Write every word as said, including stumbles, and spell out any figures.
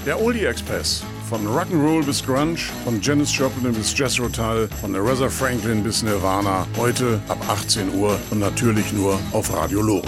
Der Oldie Express. Von Rock'n'Roll bis Grunge, von Janis Joplin bis Jethro Tull, von Aretha Franklin bis Nirvana. Heute ab achtzehn Uhr und natürlich nur auf Radio Lora.